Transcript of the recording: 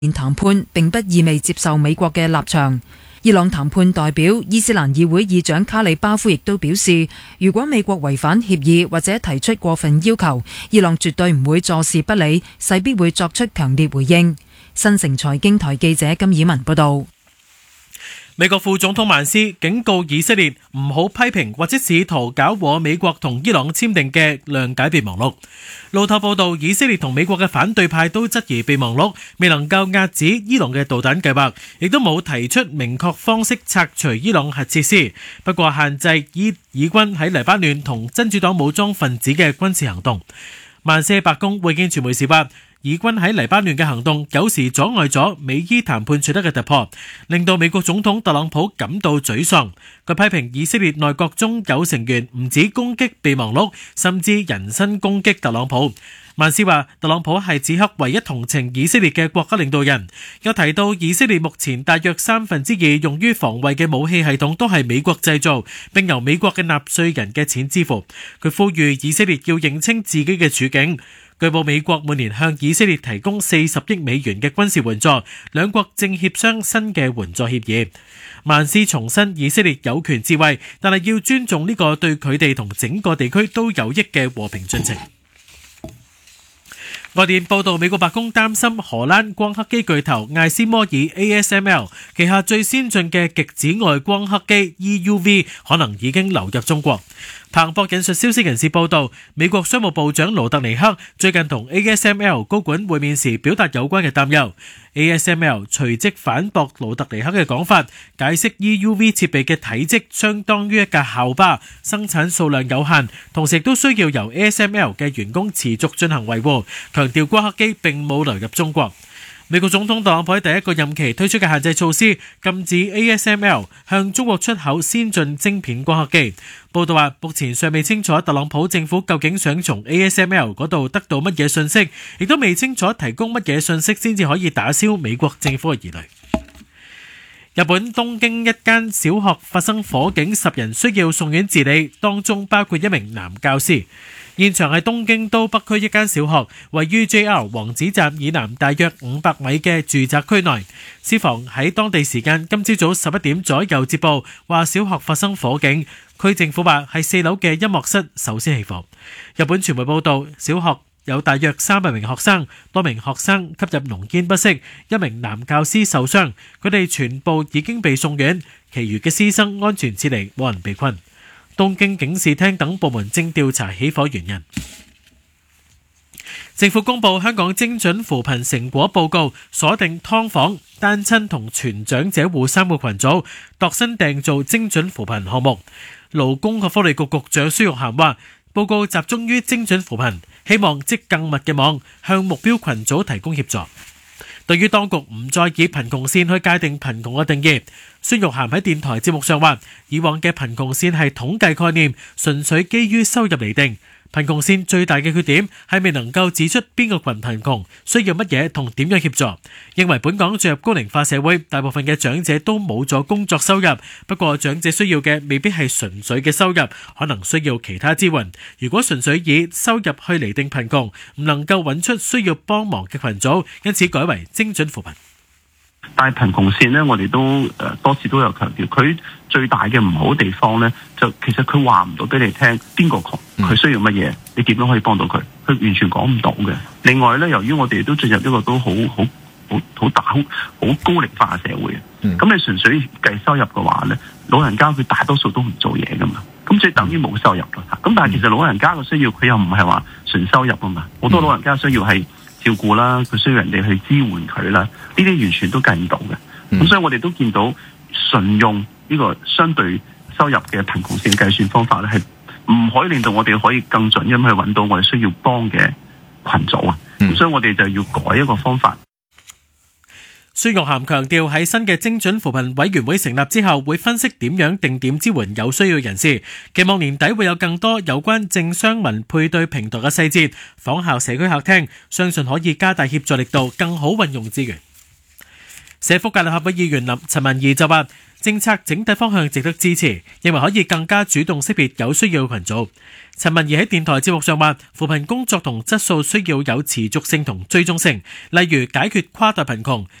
談判並不意味接受美國嘅立場。伊朗談判代表伊斯蘭議會議長卡里巴夫亦都表示，如果美國違反協議或者提出過分要求，伊朗絕對唔會坐視不理，勢必會作出強烈回應。新城財經台記者金以文報道。 美國副總統曼斯警告以色列唔好批評或者試圖搞和美國同伊朗簽訂嘅諒解備忘錄。路透報道，以色列同美國嘅反對派都質疑備忘錄未能夠遏止伊朗嘅導彈計劃，亦都冇提出明確方式拆除伊朗核設施，不過限制以軍喺黎巴嫩同真主黨武裝分子嘅軍事行動。曼斯喺白宮會見傳媒時話，以軍喺黎巴嫩嘅行動有時阻礙咗美伊談判取得嘅突破，令到美國總統特朗普感到沮喪。佢批評以色列內閣中有成員唔止攻擊備忘錄，甚至人身攻擊特朗普。曼斯話特朗普係此刻唯一同情以色列嘅國家領導人，又提到以色列目前大約2/3用於防衛嘅武器系統都係美國製造，並由美國嘅納稅人嘅錢支付。佢呼籲以色列要認清自己嘅處境。據報美國每年向以色列提供40億美元嘅軍事援助，兩國正協商新嘅援助協議。曼斯重申以色列有權自衛，但係要尊重呢個對佢哋同整個地區都有益嘅和平進程。外電報道，美國白宮擔心荷蘭光刻機巨頭艾斯摩爾 ASML 旗下最先進嘅極紫外光刻機 EUV 可能已經流入中國。彭博引述消息人士報道，美國商務部長盧特尼克最近同 ASML 高管會面時表達有關嘅擔憂。ASML 隨即反駁盧特尼克嘅講法，解釋 EUV 設備嘅體積相當於一架校巴，生產數量有限，同時都需要由 ASML 嘅員工持續進行維護，強調光刻機並冇流入中國。美國總統特朗普喺第一個任期推出嘅限制措施，禁止 ASML 向中國出口先進晶片光刻機。報道話，目前尚未清楚特朗普政府究竟想從 ASML 嗰度得到乜嘢信息，亦都未清楚提供乜嘢信息先至可以打消美國政府嘅疑慮。日本東京一間小學發生火警，10人需要送院治理，當中包括一名男教師。現場係東京都北區一間小學，位於 JR 王子站以南大約500米嘅住宅區內。消防喺當地時間今朝早11點左右接報，話小學發生火警。區政府話係4樓嘅音樂室首先起火。日本傳媒報道，小學有大約300名學生，多名學生吸入濃煙不適，一名男教師受傷，佢哋全部已經被送院，其餘嘅師生安全撤離，冇人被困。東京警視廳等部門正調查起火原因。政府公布香港精準扶貧成果報告，鎖定劏房、單親同全長者戶3個群組，度身訂造精準扶貧項目。勞工及福利局局長孫玉菡話，報告集中於精準扶貧，希望織更密嘅網，向目標群組提供協助。對於當局唔再以貧窮線去界定貧窮嘅定義，孫玉菡喺電台節目上話，以往嘅貧窮線係統計概念，純粹基於收入嚟定。貧窮線最大嘅缺點係未能夠指出邊個群貧窮，需要乜嘢同點樣協助。認為本港進入高齡化社會，大部分嘅長者都冇咗工作收入，不過長者需要嘅未必係純粹嘅收入，可能需要其他支援。如果純粹以收入去釐定貧窮，唔能夠揾出需要幫忙嘅群組，因此改為精準扶貧。 但係貧窮線呢，我哋都多次都有強調，佢最大嘅唔好地方呢，就其實佢話唔到俾你聽邊個窮，佢需要乜嘢，你點樣可以幫到佢，佢完全講唔到嘅。另外呢，由於我哋都進入一個都好高齡化嘅社會，咁你純粹計收入嘅話呢，老人家佢大多數都唔做嘢噶嘛，咁即係等於冇收入噶。咁但係其實老人家嘅需要，佢又唔係話純收入噶嘛，好多老人家需要係照顧啦，佢需要人哋去支援佢啦，呢啲完全都計唔到嘅。咁所以我哋都見到純用呢個相對收入嘅貧窮線計算方法咧，係唔可以令到我哋可以更準咁去揾到我哋需要幫嘅群組啊。所以我哋就要改一個方法。 孫玉菡強調，喺新嘅精準扶貧委員會成立之後，會分析點樣定點支援有需要人士，期望年底會有更多有關政商民配對平台嘅細節，仿效社區客廳，相信可以加大協助力度，更好運用資源。 社福界立法會議員陳文儀就話，政策整體方向值得支持，認為可以更加主動識別有需要群組。陳文儀喺電台節目上話，扶貧工作同質素需要有持續性同追蹤性，例如解決跨代貧窮、